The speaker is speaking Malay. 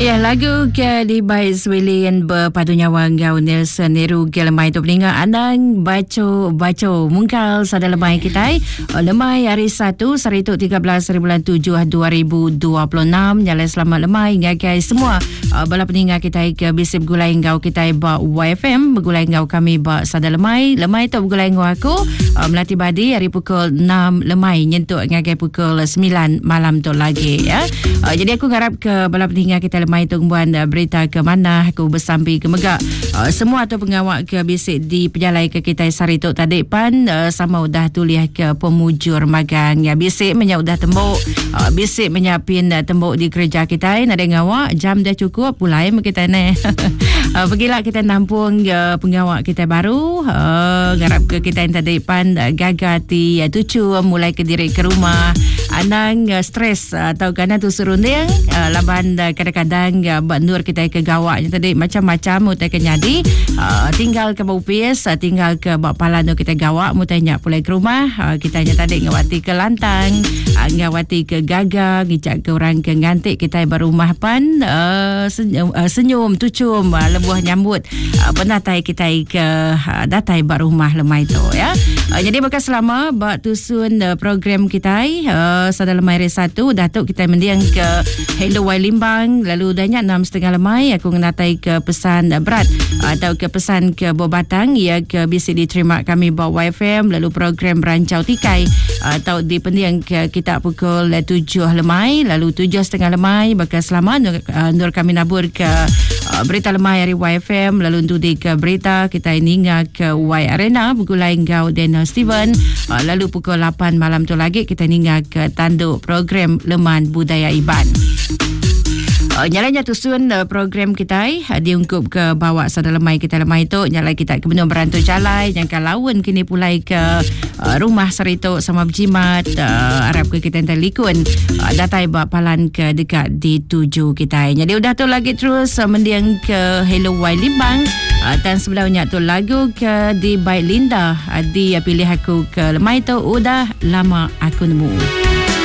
Ya, lagu ke di Bais William berpadu nyawa ngau Nelson Neru ke lemai tu peningat anang baco mungkal sada lemai kita lemai hari 1 Sarituk 13 bulan 7 2026 nyala selamat lemai ngagai semua bala peningat kita ke bisip gulai ngau kita ba YFM bergulai ngau kami ba sada lemai tu bergulai ngau aku melati badi hari pukul 6 lemai nyentuk ngagai pukul 9 malam tu lagi ya. Jadi aku harap ke bala peningat kita lemai tungguan berita ke mana aku bersambi ke megak semua tu pengawak ke bisik di pejalai ke kita Sarituk tadi pan sama udah tuliah ke pemujur magang ya bisik menyak udah tembok bisik menyiapin tembok di kerja kita ada ngawak jam dah cukup pulai kita ni pergilah kita nampung pengawak kita baru ngarap ke kita yang tadi pan gagati tucu mulai ke diri ke rumah anang stres atau kerana tu serunding laban kadang-kadang nur kita ke gawaknya tadi macam-macam mutai ke nyadi tinggal ke bupis tinggal ke bak palan tu kita gawak mutai nyak pulai ke rumah kita nya tadi ngawati ke lantang ngawati ke gagang ngicak ke orang ke ngantik kita berumah pan senyum tucum lebuh nyambut penatai kita ke datai bak rumah lemai tu ya. Jadi bekas selama bak tusun program kita sada lemai hari 1 datuk kita mendiang ke Hello Wai Limbang lalu danya 6.30 lemai aku ngenatai ke pesan berat atau ke pesan ke Bobatang ia ke bisa diterima kami bawa YFM lalu program Berancau Tikai atau di pendiang ke kita pukul 7 lemai lalu 7.30 lemai bekas selama nur kami nabur ke berita lemai hari YFM lalu untuk di ke berita kita ingat ke Y Arena bergulai ngau Daniel Steven lalu pukul 8 malam tu lagi kita ingat ke tanduk program Leman Budaya Iban. Nyalanya tusun program kita diungkup ke bawa sada lemai kita lemai tu nyalai kita ke benua berantau calai yang lawan kini pulai ke rumah Sarituk sama berjimat harap ke kita terlikun datai bak palan ke dekat di 7 kita. Jadi udah tu lagi terus mendiang ke Hello Wai Limbang dan sebelumnya tu lagu ke di Baik Linda di pilih aku ke lemai tu udah lama aku nemu.